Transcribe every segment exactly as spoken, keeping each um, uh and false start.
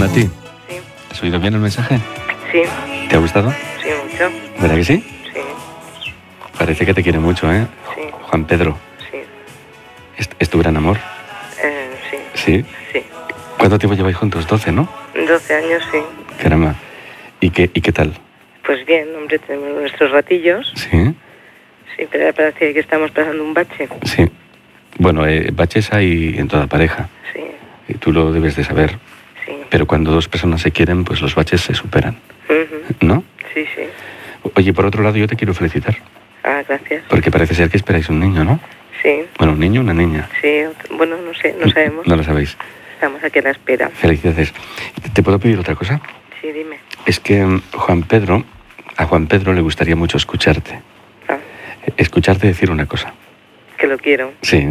Nati. Sí. ¿Has oído bien el mensaje? Sí. ¿Te ha gustado? Sí, mucho. ¿Verdad que sí? Sí. Parece que te quiere mucho, ¿eh? Sí. Juan Pedro. Sí. ¿Es, es tu gran amor? Eh, sí. ¿Sí? Sí. ¿Cuánto tiempo lleváis juntos? doce, ¿no? doce años, sí. Caramba. ¿Y qué, y qué tal? Pues bien, hombre, tenemos nuestros ratillos. ¿Sí? Sí, pero parece que estamos pasando un bache. Sí. Bueno, eh, baches hay en toda pareja. Sí. Y tú lo debes de saber. Sí. Pero cuando dos personas se quieren, pues los baches se superan. Uh-huh. ¿No? Sí, sí. Oye, por otro lado, yo te quiero felicitar. Ah, gracias. Porque parece ser que esperáis un niño, ¿no? Sí. Bueno, un niño o una niña. Sí, bueno, no sé, no sabemos. No lo sabéis. Estamos aquí a la espera. Felicidades. ¿Te puedo pedir otra cosa? Sí, dime. Es que mm, Juan Pedro, a Juan Pedro le gustaría mucho escucharte. Ah, Escucharte decir una cosa. que lo quiero. Sí.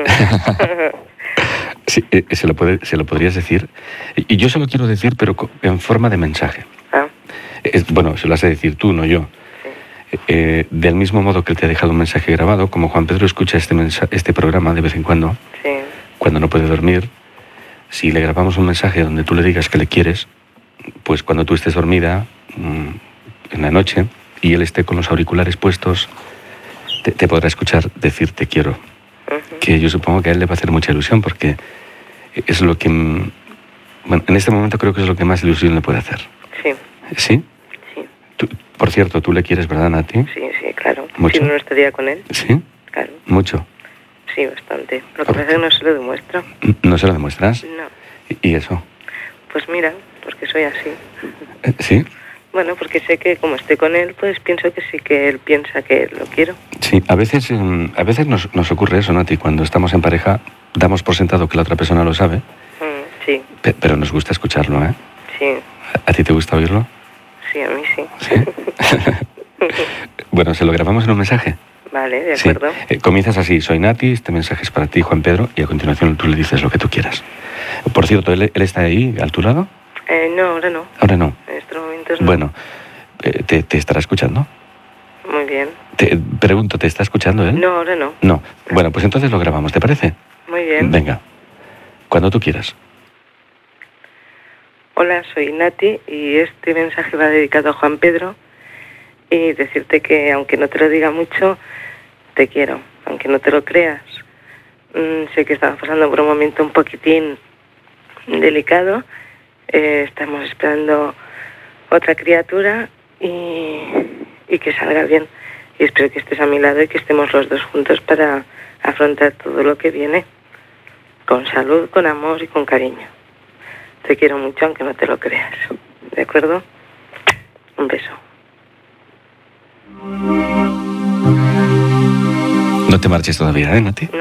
Sí, eh, se, lo puede, se lo podrías decir. Y yo se lo quiero decir, pero co- en forma de mensaje. Ah, Es, bueno, se lo has de decir tú, no yo. sí. Eh, del mismo modo que él te ha dejado un mensaje grabado, como Juan Pedro escucha este, mensa- este programa de vez en cuando, Sí. cuando no puede dormir, si le grabamos un mensaje donde tú le digas que le quieres, pues cuando tú estés dormida mm, en la noche y él esté con los auriculares puestos, te, te podrá escuchar decir te quiero. Uh-huh. Que yo supongo que a él le va a hacer mucha ilusión porque es lo que... mm, Bueno, en este momento creo que es lo que más ilusión le puede hacer. Sí. ¿Sí? Sí. Tú- por cierto, ¿tú le quieres, verdad, Nati? Sí, sí, claro. ¿Mucho? Si no, no estaría con él. ¿Sí? Claro. Mucho. Sí, bastante. Lo que pasa es que no se lo demuestro. ¿No se lo demuestras? No. ¿Y y eso? Pues mira, porque soy así. Eh, ¿Sí? Bueno, porque sé que como esté con él, pues pienso que sí que él piensa que lo quiero. Sí, a veces, mm, a veces nos, nos ocurre eso, Nati. Cuando estamos en pareja, damos por sentado que la otra persona lo sabe, Mm, sí, pe- pero nos gusta escucharlo, ¿eh? sí, ¿A, a ti te gusta oírlo? sí, a mí sí. Sí. Bueno, ¿se lo grabamos en un mensaje? Vale, de Sí. acuerdo. Eh, comienzas así: soy Nati, este mensaje es para ti, Juan Pedro, y a continuación tú le dices lo que tú quieras. Por cierto, ¿él, él está ahí, a tu lado? Eh, no, ahora no. Ahora no. En estos momentos no. Bueno, eh, ¿te, te estará escuchando? Muy bien. Te pregunto, ¿te está escuchando él? No, ahora no. No. Bueno, pues entonces lo grabamos, ¿te parece? Muy bien. Venga, cuando tú quieras. Hola, soy Nati y este mensaje va dedicado a Juan Pedro y decirte que aunque no te lo diga mucho, te quiero, aunque no te lo creas. Mm, sé que estamos pasando por un momento un poquitín delicado, eh, estamos esperando otra criatura y, y que salga bien. Y espero que estés a mi lado y que estemos los dos juntos para afrontar todo lo que viene, con salud, con amor y con cariño. Te quiero mucho, aunque no te lo creas. ¿De acuerdo? Un beso. No te marches todavía, ¿eh, Nati?